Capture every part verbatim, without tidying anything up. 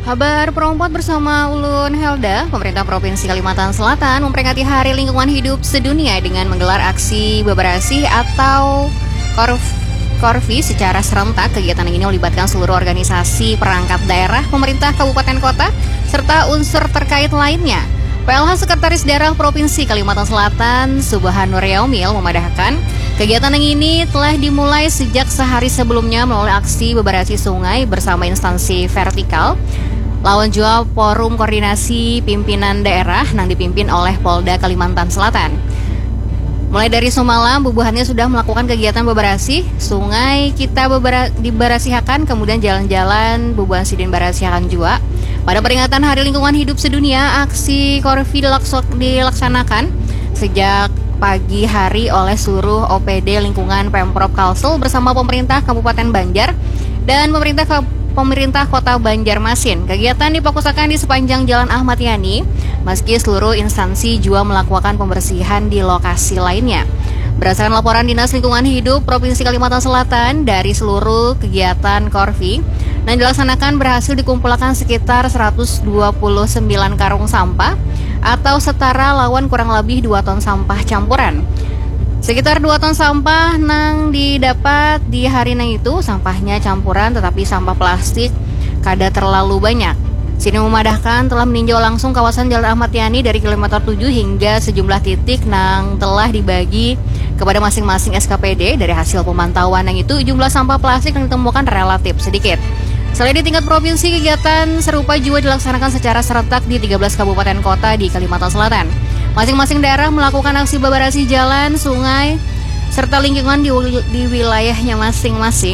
Kabar Perompat bersama Ulun Helda. Pemerintah Provinsi Kalimantan Selatan memperingati Hari Lingkungan Hidup Sedunia dengan menggelar aksi bebersih atau korf Korvi secara serentak. Kegiatan ini melibatkan seluruh organisasi perangkat daerah, pemerintah kabupaten kota, serta unsur terkait lainnya. P L H Sekretaris Daerah Provinsi Kalimantan Selatan, Subhanur Yaumil, memadahkan kegiatan yang ini telah dimulai sejak sehari sebelumnya melalui aksi bebersih sungai bersama instansi vertikal. Lawan jua Forum Koordinasi Pimpinan Daerah yang dipimpin oleh Polda Kalimantan Selatan. Mulai dari semalam, bubuhannya sudah melakukan kegiatan bebersih sungai, kita diberasihakan, kemudian jalan-jalan bubuhan sidin berasihakan juga. Pada peringatan Hari Lingkungan Hidup Sedunia, aksi Korvi dilaksanakan sejak pagi hari oleh seluruh O P D lingkungan Pemprov Kalsel bersama pemerintah Kabupaten Banjar dan pemerintah Pemerintah Kota Banjarmasin. Kegiatan difokuskan di sepanjang Jalan Ahmad Yani, meski seluruh instansi juga melakukan pembersihan di lokasi lainnya. Berdasarkan laporan Dinas Lingkungan Hidup Provinsi Kalimantan Selatan, dari seluruh kegiatan Korvi yang dilaksanakan berhasil dikumpulkan sekitar seratus dua puluh sembilan karung sampah atau setara lawan kurang lebih dua ton sampah campuran. Sekitar dua ton sampah nang didapat di hari nang itu sampahnya campuran, tetapi sampah plastik kada terlalu banyak. Sini memadahkan telah meninjau langsung kawasan Jalan Ahmad Yani dari kilometer tujuh hingga sejumlah titik nang telah dibagi kepada masing-masing S K P D. Dari hasil pemantauan yang itu, jumlah sampah plastik yang ditemukan relatif sedikit. Selain di tingkat provinsi, kegiatan serupa juga dilaksanakan secara serentak di tiga belas kabupaten kota di Kalimantan Selatan. Masing-masing daerah melakukan aksi bebersih jalan, sungai, serta lingkungan di, di wilayahnya masing-masing.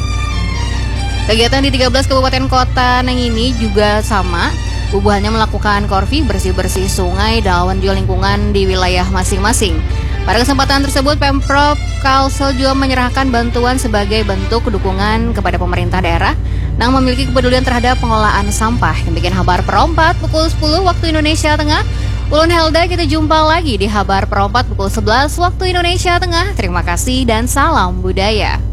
Kegiatan di tiga belas kabupaten kota yang ini juga sama, bubuhannya melakukan korvi bersih-bersih sungai dan juga lingkungan di wilayah masing-masing. Pada kesempatan tersebut, Pemprov Kalsel juga menyerahkan bantuan sebagai bentuk dukungan kepada pemerintah daerah yang memiliki kepedulian terhadap pengelolaan sampah. Demikian Kabar Perompat pukul sepuluh waktu Indonesia Tengah. Ulun Helda, kita jumpa lagi di Kabar Perompat pukul sebelas waktu Indonesia Tengah. Terima kasih dan salam budaya.